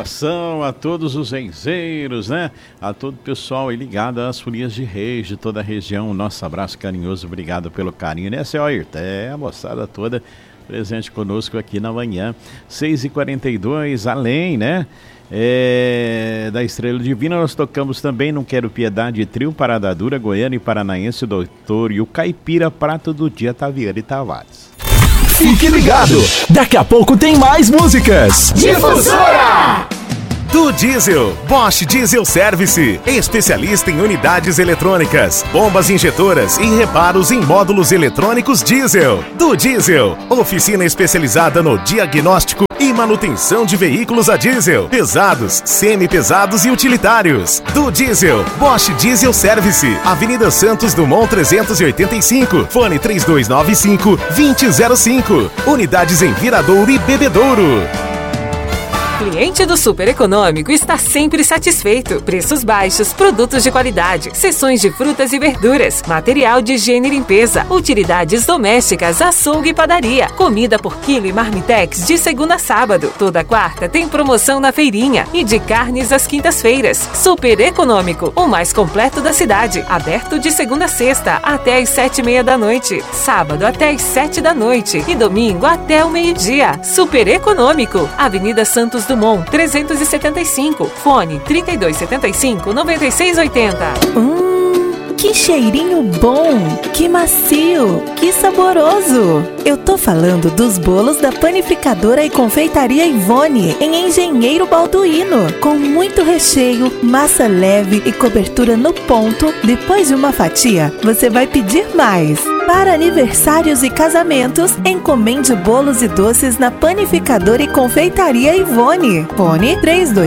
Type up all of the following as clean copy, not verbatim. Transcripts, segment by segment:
abração a todos os enzeiros, né? A todo o pessoal aí ligado às folias de reis de toda a região. Nosso abraço carinhoso, obrigado pelo carinho, né, seu Ayrton? É, a moçada toda presente conosco aqui na manhã. 6h42, além, né? Da Estrela Divina, nós tocamos também Não Quero Piedade, Trio Parada Dura, Goiânia e Paranaense, o Doutor e o Caipira, prato do dia, Taviane Tavares. Fique ligado, daqui a pouco tem mais músicas. Difusora! Do Diesel, Bosch Diesel Service, especialista em unidades eletrônicas, bombas injetoras e reparos em módulos eletrônicos diesel. Do Diesel, oficina especializada no diagnóstico e manutenção de veículos a diesel, pesados, semi-pesados e utilitários. Do Diesel, Bosch Diesel Service, Avenida Santos Dumont 385, fone 3295-2005, unidades em Viradouro e Bebedouro. Cliente do Super Econômico está sempre satisfeito. Preços baixos, produtos de qualidade, seções de frutas e verduras, material de higiene e limpeza, utilidades domésticas, açougue e padaria, comida por quilo e marmitex de segunda a sábado. Toda quarta tem promoção na feirinha e de carnes às quintas-feiras. Super Econômico, o mais completo da cidade. Aberto de segunda a sexta até às 7h30 da noite. Sábado até às 7 da noite e domingo até o meio-dia. Super Econômico, Avenida Santos Dumont 375, fone 3275-9680. Que cheirinho bom, que macio, que saboroso! Eu tô falando dos bolos da Panificadora e Confeitaria Ivone, em Engenheiro Balduino, com muito recheio, massa leve e cobertura no ponto. Depois de uma fatia, você vai pedir mais. Para aniversários e casamentos, encomende bolos e doces na Panificadora e Confeitaria Ivone. Fone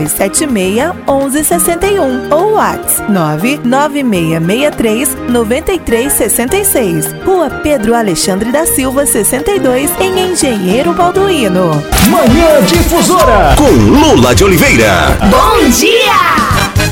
3276-1161 ou WhatsApp 99663-9366. Rua Pedro Alexandre da Silva, 62, em Engenheiro Balduino. Manhã Difusora, com Lula de Oliveira. Bom dia!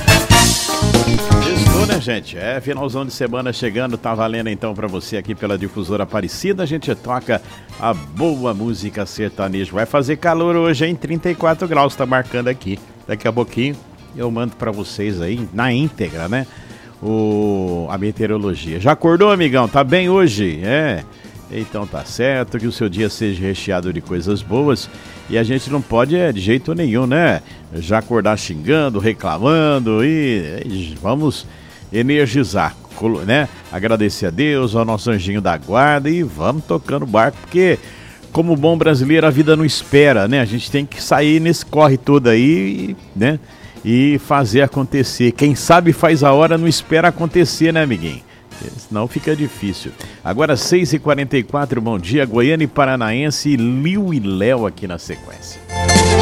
Né, gente? Finalzão de semana chegando, tá valendo então pra você aqui pela Difusora Aparecida. A gente toca a boa música sertaneja. Vai fazer calor hoje, hein? 34 graus, tá marcando aqui. Daqui a pouquinho eu mando pra vocês aí, na íntegra, né? A meteorologia. Já acordou, amigão? Tá bem hoje? Então tá certo, que o seu dia seja recheado de coisas boas. E a gente não pode de jeito nenhum, né? Já acordar xingando, reclamando e vamos energizar, né? Agradecer a Deus, ao nosso anjinho da guarda e vamos tocando o barco, porque como bom brasileiro a vida não espera, né? A gente tem que sair nesse corre todo aí, né? E fazer acontecer. Quem sabe faz a hora, não espera acontecer, né, amiguinho? Senão fica difícil. Agora 6h44, bom dia, Goiânia e Paranaense, Liu e Léo aqui na sequência.